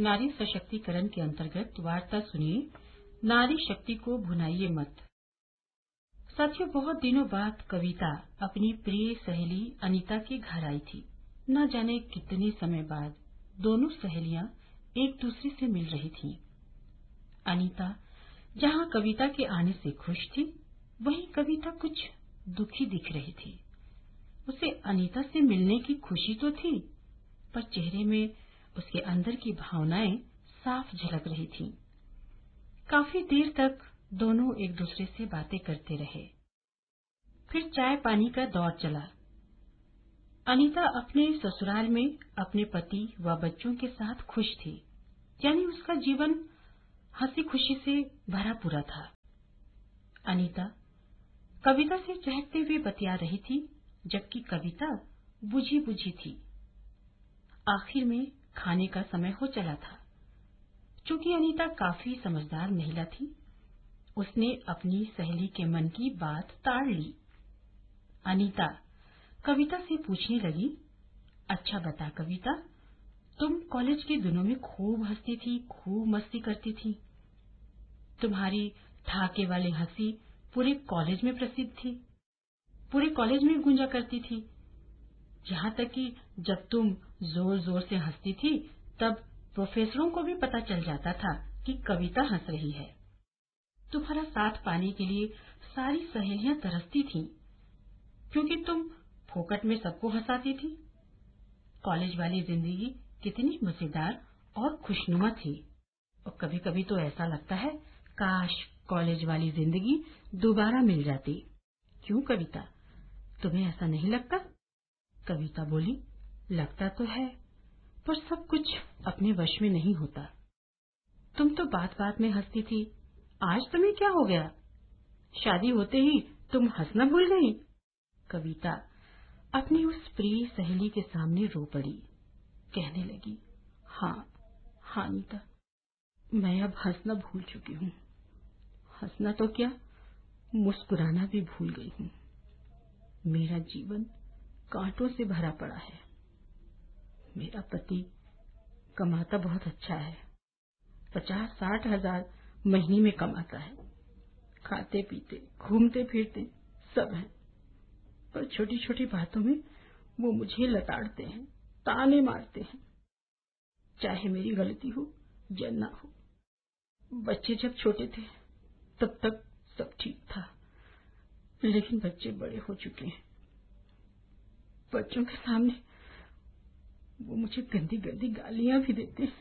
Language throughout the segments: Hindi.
नारी सशक्तिकरण के अंतर्गत वार्ता सुनिए, नारी शक्ति को भुनाइए मत। साथियों, बहुत दिनों बाद कविता अपनी प्रिय सहेली अनीता के घर आई थी। न जाने कितने समय बाद दोनों सहेलियां एक दूसरे से मिल रही थीं। अनीता जहां कविता के आने से खुश थी, वहीं कविता कुछ दुखी दिख रही थी। उसे अनीता से मिलने की खुशी तो थी, पर चेहरे में उसके अंदर की भावनाएं साफ झलक रही थीं। काफी देर तक दोनों एक दूसरे से बातें करते रहे। फिर चाय पानी का दौर चला। अनीता अपने ससुराल में अपने पति व बच्चों के साथ खुश थी, यानी उसका जीवन हंसी खुशी से भरा पूरा था। अनीता कविता से चहकते हुए बतिया रही थी, जबकि कविता बुझी बुझी थी। आखिर में खाने का समय हो चला था। चूंकि अनीता काफी समझदार महिला थी, उसने अपनी सहेली के मन की बात ताड़ ली। अनीता कविता से पूछने लगी, अच्छा बता कविता, तुम कॉलेज के दिनों में खूब हंसती थी, खूब मस्ती करती थी। तुम्हारी ठहाके वाली हंसी पूरे कॉलेज में प्रसिद्ध थी, पूरे कॉलेज में गूंजा करती थी। यहाँ तक कि जब तुम जोर जोर से हंसती थी, तब प्रोफेसरों को भी पता चल जाता था कि कविता हंस रही है। तुम्हारा साथ पाने के लिए सारी सहेलियां तरसती थीं, क्योंकि तुम फोकट में सबको हंसाती थी। कॉलेज वाली जिंदगी कितनी मजेदार और खुशनुमा थी, और कभी कभी तो ऐसा लगता है काश कॉलेज वाली जिंदगी दोबारा मिल जाती। क्यों कविता, तुम्हें ऐसा नहीं लगता? कविता बोली, लगता तो है, पर सब कुछ अपने वश में नहीं होता। तुम तो बात बात में हंसती थी, आज तुम्हें क्या हो गया? शादी होते ही तुम हंसना भूल गई? कविता अपनी उस प्रिय सहेली के सामने रो पड़ी। कहने लगी, हाँ अनीता, मैं अब हंसना भूल चुकी हूँ। हंसना तो क्या, मुस्कुराना भी भूल गई हूँ। मेरा जीवन कांटों से भरा पड़ा है। मेरा पति कमाता बहुत अच्छा है, 50-60 हजार महीने में कमाता है। खाते पीते घूमते फिरते सब है, पर छोटी छोटी बातों में वो मुझे लताड़ते हैं, ताने मारते हैं, चाहे मेरी गलती हो या ना हो। बच्चे जब छोटे थे तब तक सब ठीक था, लेकिन बच्चे बड़े हो चुके हैं। बच्चों के सामने वो मुझे गंदी गंदी गालियां भी देते हैं।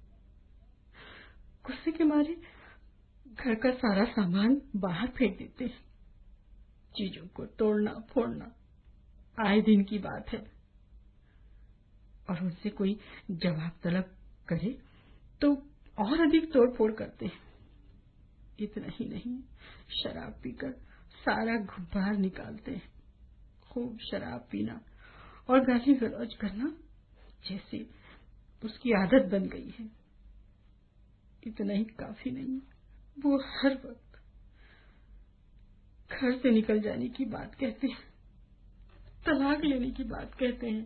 गुस्से के मारे घर का सारा सामान बाहर फेंक देते हैं। चीजों को तोड़ना फोड़ना आए दिन की बात है, और उनसे कोई जवाब तलब करे तो और अधिक तोड़ फोड़ करते हैं। इतना ही नहीं, शराब पीकर सारा गुब्बार निकालते हैं। खूब शराब पीना और गाली गलौज करना जैसे उसकी आदत बन गई है। इतना ही काफी नहीं, वो हर वक्त घर से निकल जाने की बात कहते हैं, तलाक लेने की बात कहते हैं।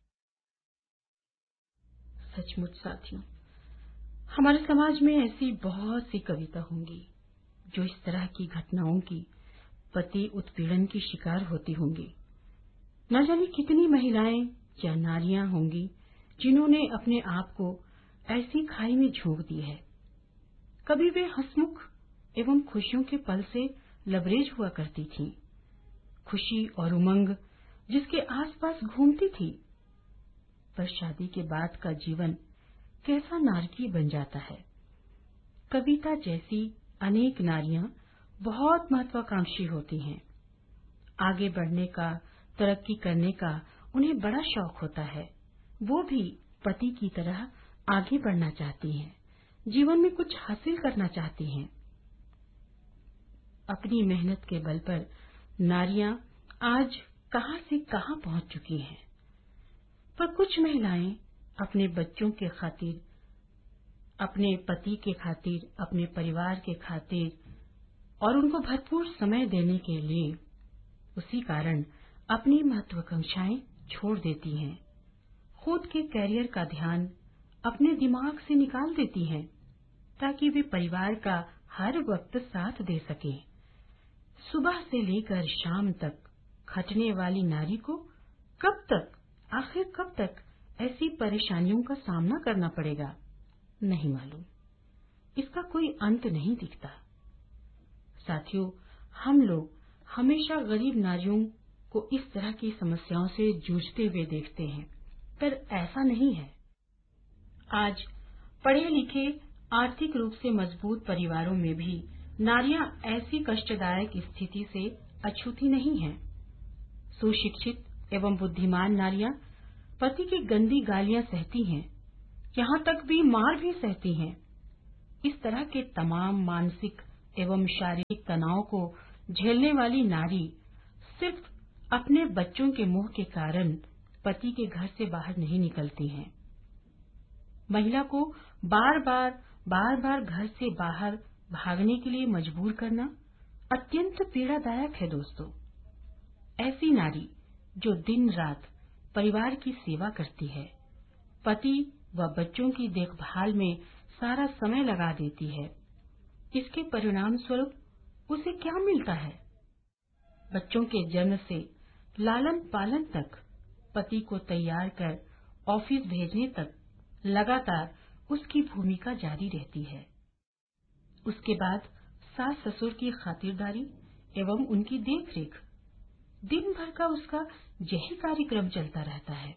सचमुच साथियों, हमारे समाज में ऐसी बहुत सी कविता होंगी जो इस तरह की घटनाओं की, पति उत्पीड़न की शिकार होती होंगी। न जाने कितनी महिलाएं या नारियां होंगी जिन्होंने अपने आप को ऐसी खाई में झोंक दी है। कभी वे हंसमुख एवं खुशियों के पल से लबरेज हुआ करती थीं, खुशी और उमंग जिसके आसपास घूमती थी। पर शादी के बाद का जीवन कैसा नारकीय बन जाता है। कविता जैसी अनेक नारियां बहुत महत्वाकांक्षी होती हैं। आगे बढ़ने का, तरक्की करने का उन्हें बड़ा शौक होता है। वो भी पति की तरह आगे बढ़ना चाहती हैं, जीवन में कुछ हासिल करना चाहती हैं। अपनी मेहनत के बल पर नारियां आज कहां से कहां पहुंच चुकी हैं। पर कुछ महिलाएं अपने बच्चों के खातिर, अपने पति के खातिर, अपने परिवार के खातिर और उनको भरपूर समय देने के लिए उसी कारण अपनी महत्वाकांक्षाएं छोड़ देती हैं। खुद के कैरियर का ध्यान अपने दिमाग से निकाल देती हैं ताकि वे परिवार का हर वक्त साथ दे सकें। सुबह से लेकर शाम तक खटने वाली नारी को आखिर कब तक ऐसी परेशानियों का सामना करना पड़ेगा, नहीं मालूम। इसका कोई अंत नहीं दिखता। साथियों, हम लोग हमेशा गरीब नारियों को इस तरह की समस्याओं से जूझते हुए देखते हैं, पर ऐसा नहीं है। आज पढ़े लिखे, आर्थिक रूप से मजबूत परिवारों में भी नारियां ऐसी कष्टदायक स्थिति से अछूती नहीं हैं। सुशिक्षित एवं बुद्धिमान नारियां पति की गंदी गालियां सहती हैं, यहाँ तक भी मार भी सहती हैं। इस तरह के तमाम मानसिक एवं शारीरिक तनाव को झेलने वाली नारी सिर्फ अपने बच्चों के मोह के कारण पति के घर से बाहर नहीं निकलती हैं। महिला को बार बार घर से बाहर भागने के लिए मजबूर करना अत्यंत पीड़ादायक है दोस्तों। ऐसी नारी जो दिन रात परिवार की सेवा करती है, पति व बच्चों की देखभाल में सारा समय लगा देती है, इसके परिणाम स्वरूप उसे क्या मिलता है? बच्चों के जन्म से लालन पालन तक, पति को तैयार कर ऑफिस भेजने तक लगातार उसकी भूमिका जारी रहती है। उसके बाद सास ससुर की खातिरदारी एवं उनकी देखरेख, दिन भर का उसका यही कार्यक्रम चलता रहता है।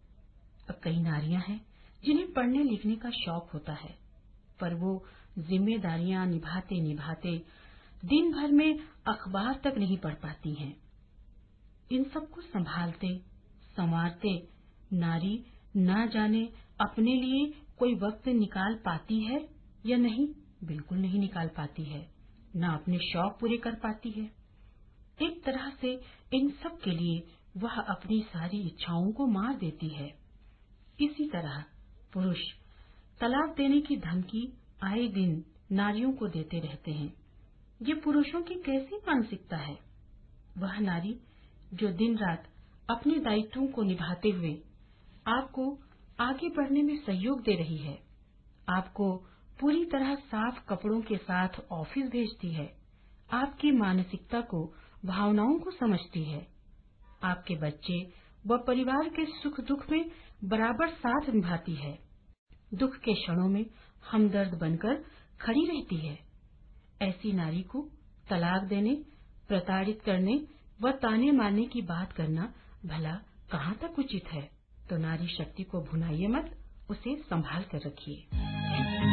अब कई नारियां हैं जिन्हें पढ़ने लिखने का शौक होता है, पर वो जिम्मेदारियां निभाते निभाते दिन भर में अखबार तक नहीं पढ़ पाती हैं। इन सबको संभालते संवारते नारी न जाने अपने लिए कोई वक्त निकाल पाती है या नहीं, बिल्कुल नहीं निकाल पाती है, न अपने शौक पूरे कर पाती है। एक तरह से इन सब के लिए वह अपनी सारी इच्छाओं को मार देती है। इसी तरह पुरुष तलाक देने की धमकी आए दिन नारियों को देते रहते हैं। ये पुरुषों की कैसी मानसिकता है? वह नारी जो दिन रात अपने दायित्वों को निभाते हुए आपको आगे बढ़ने में सहयोग दे रही है, आपको पूरी तरह साफ कपड़ों के साथ ऑफिस भेजती है, आपकी मानसिकता को, भावनाओं को समझती है, आपके बच्चे व परिवार के सुख दुख में बराबर साथ निभाती है, दुख के क्षणों में हमदर्द बनकर खड़ी रहती है। ऐसी नारी को तलाक देने, प्रताड़ित करने व ताने मारने की बात करना भला कहाँ तक उचित है? तो नारी शक्ति को भुनाइए मत, उसे संभाल कर रखिए।